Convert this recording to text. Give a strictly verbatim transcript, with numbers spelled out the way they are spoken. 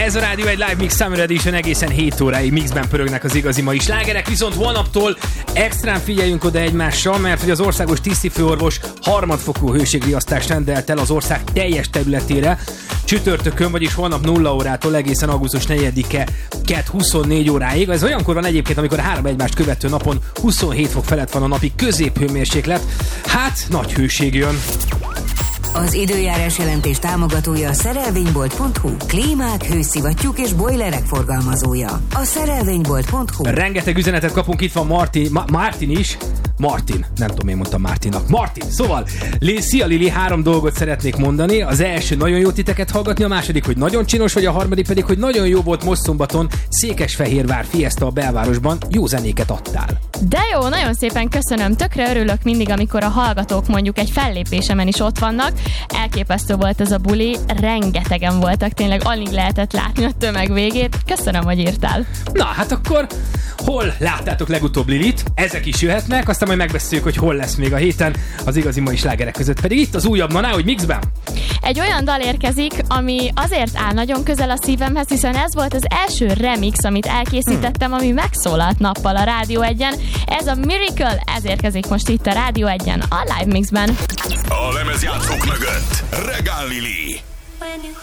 Ez a Rádió egy Live Mix Summer Edition, egészen hét óráig mixben pörögnek az igazi mai slágerek, viszont holnaptól extrán figyeljünk oda egymásra, mert hogy az országos tisztifőorvos harmadfokú hőségriasztást rendelt el az ország teljes területére csütörtökön, vagyis holnap nulla órától egészen augusztus negyedike kett huszonnégy óráig. Ez olyankor van egyébként, amikor a három egymást követő napon huszonhét fok felett van a napi középhőmérséklet. Hát, nagy hőség jön. Az időjárás jelentés támogatója a szerelvénybolt pont hu. Klímák, hőszivattyúk és bojlerek forgalmazója. A szerelvénybolt pont hu. Rengeteg üzenetet kapunk, itt van Martin, Ma- Martin is. Martin, nem tudom, én mondtam Martinnak. Martin, szóval, szia Lili, három dolgot szeretnék mondani. Az első, nagyon jó titeket hallgatni, a második, hogy nagyon csinos vagy, a harmadik pedig, hogy nagyon jó volt most szombaton Székesfehérvár Fiesta a belvárosban, jó zenéket adtál. De jó, nagyon szépen köszönöm, tökre örülök mindig, amikor a hallgatók mondjuk egy fellépésemen is ott vannak. Elképesztő volt ez a buli, rengetegen voltak, tényleg alig lehetett látni a tömeg végét. Köszönöm, hogy írtál. Na, hát akkor hol láttátok legutóbb Lilit? Ezek is jöhetnek, aztán majd megbeszéljük, hogy hol lesz még a héten az igazi mai slágerek között. Pedig itt az újabb Maná, hogy mixben. Egy olyan dal érkezik, ami azért áll nagyon közel a szívemhez, hiszen ez volt az első remix, amit elkészítettem, ami megszólalt nappal a Rádió egyen. Ez a Miracle, ez érkezik most itt a Rádió egyen, a Live Mixben. A lemezjátszók mögött Regál Lili. When you